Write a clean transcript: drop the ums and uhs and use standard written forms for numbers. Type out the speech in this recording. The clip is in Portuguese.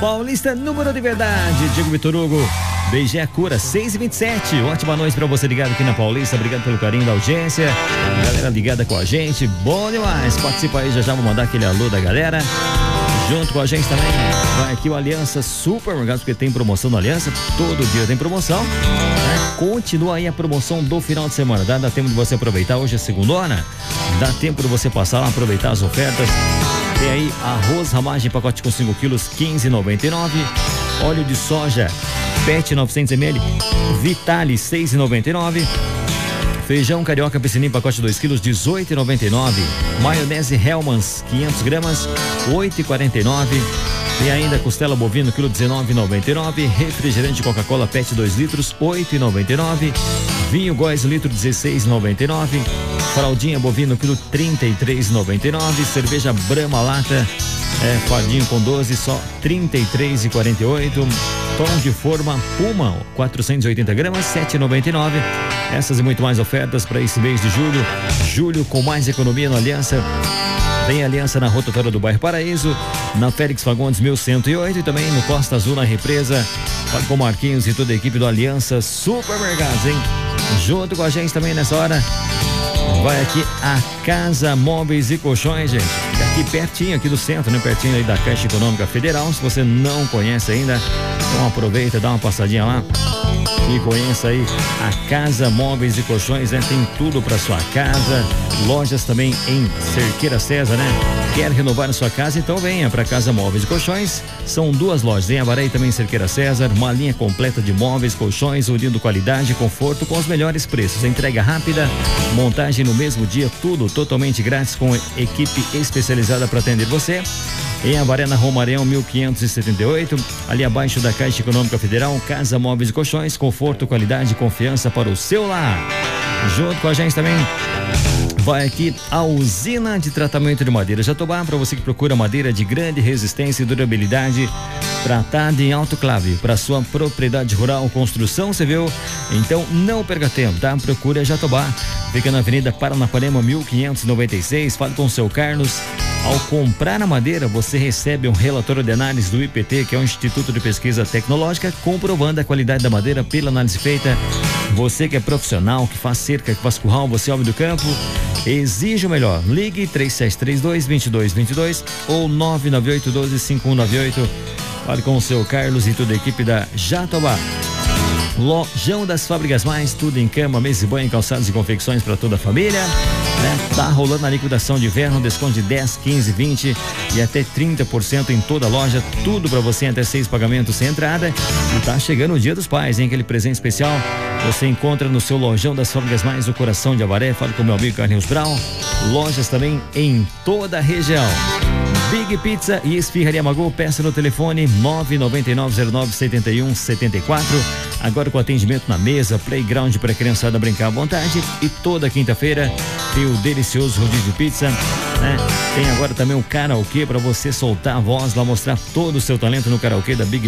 Paulista, número de verdade. Diego Vitor Hugo, BG a Cura, 6h27. Ótima noite pra você ligado aqui na Paulista. Obrigado pelo carinho da audiência. Galera ligada com a gente, bom demais. Participa aí, já vou mandar aquele alô da galera. Junto com a gente também vai aqui o Aliança Supermercados, porque tem promoção no Aliança, todo dia tem promoção, né? Continua aí a promoção do final de semana, dá tempo de você aproveitar. Hoje é segundona, dá tempo de você passar lá, aproveitar as ofertas. Tem aí arroz ramagem, pacote com 5 quilos, 15,99. Óleo de soja PET 900ml, Vitale, 6,99. Feijão carioca piscininho, pacote 2 quilos, 18,99. Maionese Hellmann's, 500 gramas, 8,49. E ainda costela bovino, quilo, 19,99. Refrigerante Coca-Cola PET 2 litros, 8,99. Vinho Góis, litro, 16,99. Fraldinha bovino, quilo, 33,99. Cerveja Brahma lata, fardinho com 12, só 33,48. Pão de forma Puma, 480 gramas, 7,99. Essas e muito mais ofertas para esse mês de julho. Julho com mais economia no Aliança. Tem Aliança na rotatória do bairro Paraíso, na Félix Fagundes 1108 e também no Costa Azul, na Represa. Fala com Marquinhos e toda a equipe do Aliança Supermercados, hein? Junto com a gente também nessa hora vai aqui a Casa Móveis e Colchões, gente. Aqui pertinho, aqui do centro, né? Pertinho aí da Caixa Econômica Federal. Se você não conhece ainda, então aproveita, dá uma passadinha lá e conheça aí a Casa Móveis e Colchões, né? Tem tudo para sua casa, lojas também em Cerqueira César, né? Quer renovar a sua casa? Então venha para Casa Móveis e Colchões. São 2 lojas em Avaré e também em Cerqueira César. Uma linha completa de móveis, colchões, unindo qualidade e conforto com os melhores preços. Entrega rápida, montagem no mesmo dia, tudo totalmente grátis com equipe especializada para atender você. Em Avaré, na Romareão 1578, ali abaixo da Caixa Econômica Federal. Casa Móveis e Colchões, conforto, qualidade e confiança para o seu lar. Junto com a gente também vai aqui a Usina de Tratamento de Madeira Jatobá, para você que procura madeira de grande resistência e durabilidade, tratada em autoclave para sua propriedade rural, construção civil. Então não perca tempo, tá? Procure a Jatobá. Fica na Avenida Paranapanema 1596. Fale com o seu Carlos. Ao comprar a madeira, você recebe um relatório de análise do IPT, que é o Instituto de Pesquisa Tecnológica, comprovando a qualidade da madeira pela análise feita. Você que é profissional, que faz cerca, que faz curral, você é homem do campo, exige o melhor. Ligue 3732-2222 ou 99812-5198. Fale com o seu Carlos e toda a equipe da Jatobá. Lojão das Fábricas Mais, tudo em cama, mesa e banho, calçados e confecções para toda a família, né? Tá rolando a liquidação de inverno, desconto de 10, 15, 20 e até 30% em toda a loja, tudo para você, até 6 pagamentos sem entrada. E tá chegando o Dia dos Pais, hein? Aquele presente especial você encontra no seu Lojão das Fábricas Mais, no coração de Avaré. Fala com o meu amigo Carlinhos Brown. Lojas também em toda a região. Big Pizza e Esfirraria Magô, peça no telefone 999097174. Agora com atendimento na mesa, playground para a criançada brincar à vontade. E toda quinta-feira tem o delicioso rodízio de pizza, né? Tem agora também o karaokê para você soltar a voz lá, mostrar todo o seu talento no karaokê da Big